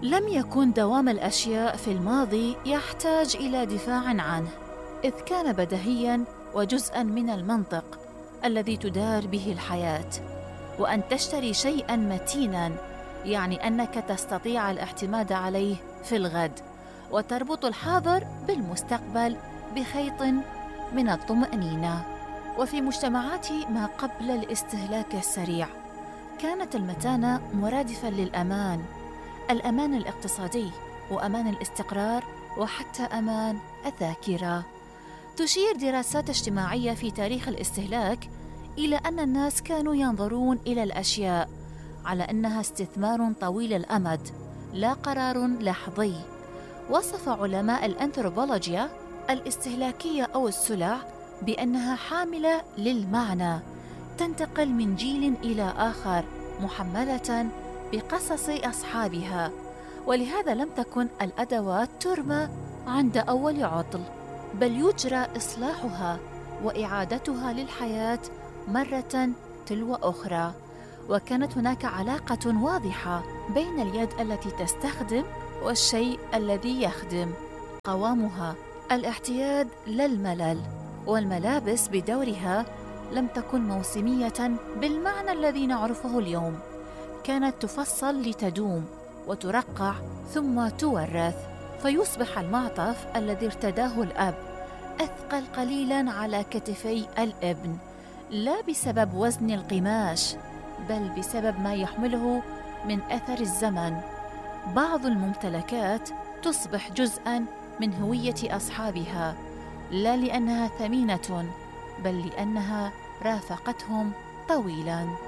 لم يكن دوام الأشياء في الماضي يحتاج إلى دفاع عنه، إذ كان بديهياً وجزءاً من المنطق الذي تدار به الحياة. وأن تشتري شيئاً متيناً يعني أنك تستطيع الاعتماد عليه في الغد، وتربط الحاضر بالمستقبل بخيط من الطمأنينة. وفي مجتمعات ما قبل الاستهلاك السريع كانت المتانة مرادفاً للأمان، الأمان الاقتصادي وأمان الاستقرار وحتى أمان الذاكرة. تشير دراسات اجتماعية في تاريخ الاستهلاك إلى أن الناس كانوا ينظرون إلى الأشياء على أنها استثمار طويل الأمد لا قرار لحظي. وصف علماء الأنثروبولوجيا الاستهلاكية أو السلع بأنها حاملة للمعنى، تنتقل من جيل إلى آخر محملة بقصص أصحابها، ولهذا لم تكن الأدوات ترمى عند أول عطل، بل يجرى إصلاحها وإعادتها للحياة مرة تلو أخرى. وكانت هناك علاقة واضحة بين اليد التي تستخدم والشيء الذي يخدم. قوامها الاعتياد لا الملل. والملابس بدورها لم تكن موسمية بالمعنى الذي نعرفه اليوم، كانت تفصل لتدوم وترقع ثم تورث، فيصبح المعطف الذي ارتداه الأب أثقل قليلاً على كتفي الابن، لا بسبب وزن القماش بل بسبب ما يحمله من أثر الزمن. بعض الممتلكات تصبح جزءاً من هوية أصحابها، لا لأنها ثمينة بل لأنها رافقتهم طويلاً.